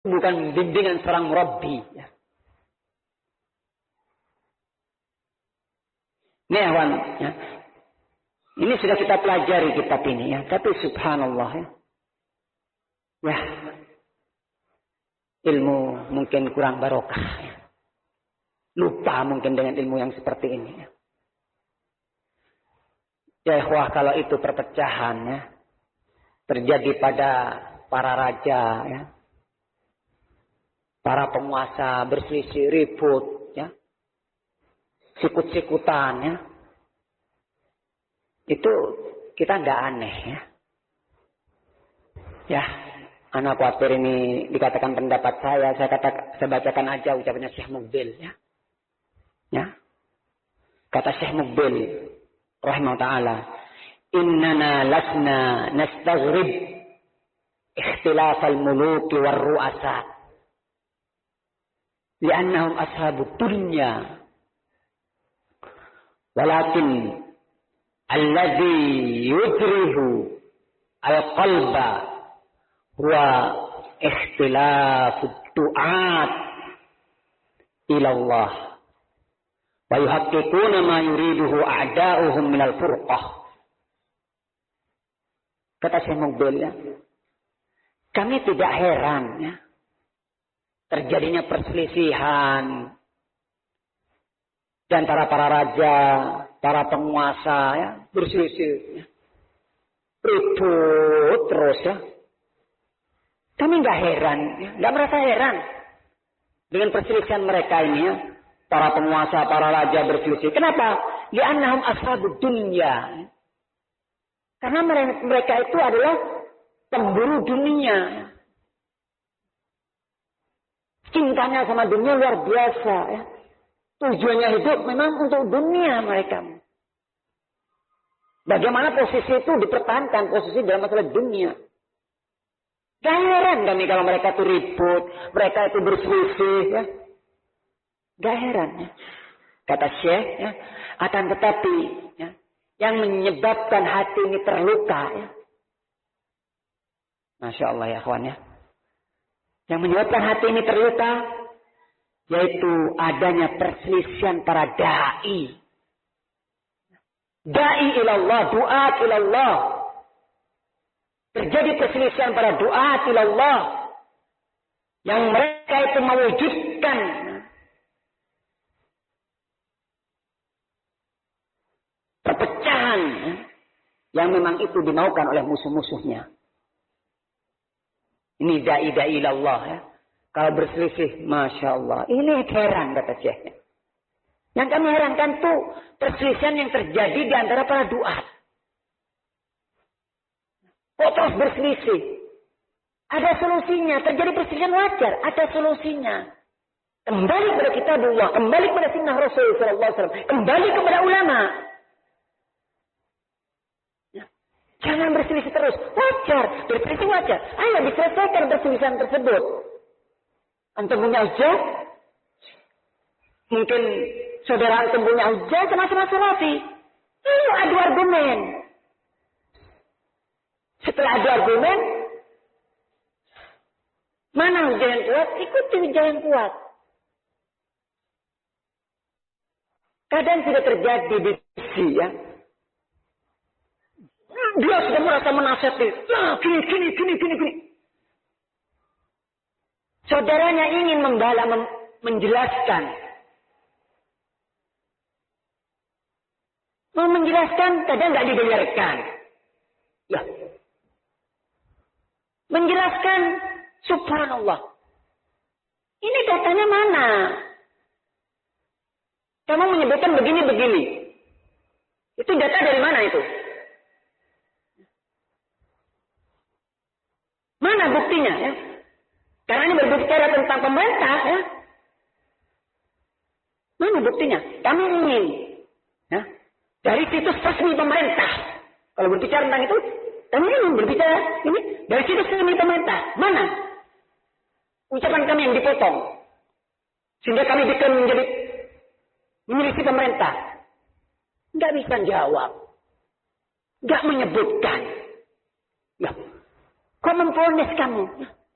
bukan bimbingan seorang murabbi. Ya. Ini awan, ya. Ini sudah kita pelajari kitab ini ya. Tapi subhanallah ya. Ya. Ilmu mungkin kurang barokah ya. Lupa mungkin dengan ilmu yang seperti ini ya. Ya ikhwah, kalau itu perpecahan ya. Terjadi pada para raja ya. Para penguasa berselisih ribut ya. Sikut-sikutan ya. Itu kita nggak aneh ya. Ya, anak khawatir ini dikatakan pendapat saya bacakan aja ucapannya Syekh Mukbil ya. Ya. Kata Syekh Mukbil rahimahullah taala, "Innana lasna nastaghrib ikhtilaf al-muluk war ru'asa. Li'annahum ashabud dunya. Walakin alladhi yudrihu al-qalba huwa ikhtilafud du'at ila Allah wa yuhaqqiquna ma yuriduhu a'da'uhum minal furqah." Kata Syekh Mukbil ya, kami tidak heran ya terjadinya perselisihan di antara para raja, para penguasa ya, berselisih ya. Ribut terus ya. Kami nggak heran, ya. Nggak merasa heran dengan perselisihan mereka ini ya. Para penguasa, para raja berselisih. Kenapa? Li'annahum ashabud dunya. Karena mereka itu adalah pemburu dunia. Cintanya sama dunia luar biasa ya. Tujuannya hidup memang untuk dunia mereka. Bagaimana posisi itu dipertahankan, posisi dalam masalah dunia. Gak heran kami kalau mereka itu ribut, mereka itu berselisih ya. Gak heran ya. Kata Syekh ya, akan tetapi ya, yang menyebabkan hati ini terluka ya. Masya Allah ya kawan ya. Yang menyebabkan hati ini terluka yaitu adanya perselisihan para da'i. Da'i ilallah, du'at ilallah. Terjadi perselisihan para du'at ilallah. Yang mereka itu mewujudkan perpecahan yang memang itu dimaukan oleh musuh-musuhnya. Ini da'i ilallah ya. Kalau berselisih, Masya Allah. Ini heran kata Syekh. Yang kami herankan tuh perselisihan yang terjadi di antara para duat. Kok terus berselisih? Ada solusinya. Terjadi perselisihan wajar. Ada solusinya. Kembali kepada kitabullah. Kembali kepada sunnah Rasulullah SAW. Kembali kepada ulama. Jangan berselisih terus. Wajar. Berselisih wajar. Ayo diselesaikan perselisihan tersebut. Antum punya hujah? Mungkin saudara antum punya hujah sama-sama salafi. Ayo adu argumen. Setelah adu argumen, mana hujah yang kuat? Ikuti hujah yang kuat. Kadang tidak terjadi diskusi ya. Dia sudah merasa menasihati. Ya, gini. Saudaranya ingin menjelaskan. Mau menjelaskan, kadang nggak didengarkan. Ya. Menjelaskan, subhanallah. Ini datanya mana? Kamu menyebutkan begini. Itu data dari mana itu? Mana buktinya ya? Karena ini berbicara tentang pemerintah ya. Mana buktinya? Kami ingin ya, dari situs resmi pemerintah. Kalau berbicara tentang itu, kami ingin berbicara ini dari situs resmi pemerintah. Mana? Ucapan kami yang dipotong. Sehingga kami bisa menjadi memiliki pemerintah. Nggak bisa jawab. Nggak menyebutkan. Ya. Kok memponis kamu?